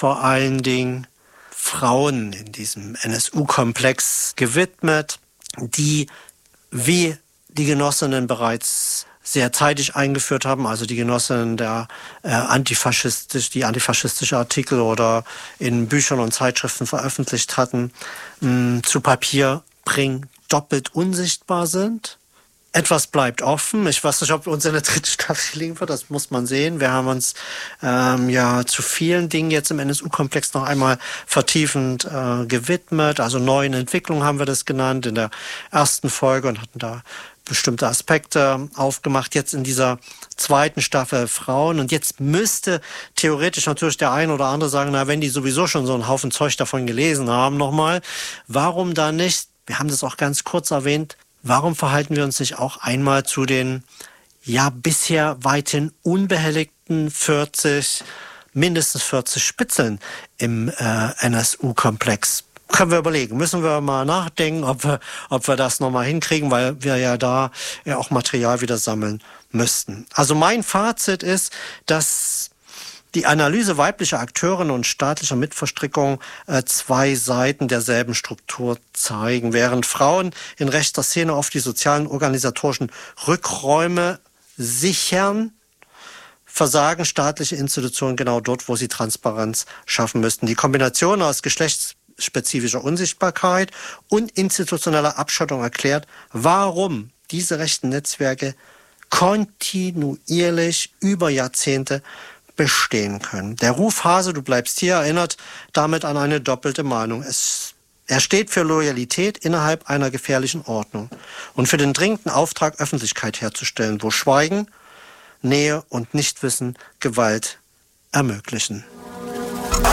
vor allen Dingen Frauen in diesem NSU-Komplex gewidmet, die, wie die Genossinnen bereits sehr zeitig eingeführt haben, also die Genossinnen die antifaschistische Artikel oder in Büchern und Zeitschriften veröffentlicht hatten, zu Papier bringen, doppelt unsichtbar sind. Etwas bleibt offen. Ich weiß nicht, ob uns in der dritten Staffel gelingen wird. Das muss man sehen. Wir haben uns zu vielen Dingen jetzt im NSU-Komplex noch einmal vertiefend gewidmet. Also neuen Entwicklungen haben wir das genannt in der ersten Folge und hatten da bestimmte Aspekte aufgemacht. Jetzt in dieser zweiten Staffel Frauen. Und jetzt müsste theoretisch natürlich der eine oder andere sagen, na, wenn die sowieso schon so einen Haufen Zeug davon gelesen haben nochmal, warum da nicht, wir haben das auch ganz kurz erwähnt, warum verhalten wir uns nicht auch einmal zu den bisher weithin unbehelligten mindestens 40 Spitzeln im NSU-Komplex? Können wir überlegen, müssen wir mal nachdenken, ob wir das nochmal hinkriegen, weil wir ja da auch Material wieder sammeln müssten. Also mein Fazit ist, dass die Analyse weiblicher Akteurinnen und staatlicher Mitverstrickung zwei Seiten derselben Struktur zeigen. Während Frauen in rechter Szene oft die sozialen organisatorischen Rückräume sichern, versagen staatliche Institutionen genau dort, wo sie Transparenz schaffen müssten. Die Kombination aus geschlechtsspezifischer Unsichtbarkeit und institutioneller Abschottung erklärt, warum diese rechten Netzwerke kontinuierlich über Jahrzehnte bestehen können. Der Ruf Hase, du bleibst hier, erinnert damit an eine doppelte Mahnung. Er steht für Loyalität innerhalb einer gefährlichen Ordnung und für den dringenden Auftrag, Öffentlichkeit herzustellen, wo Schweigen, Nähe und Nichtwissen Gewalt ermöglichen.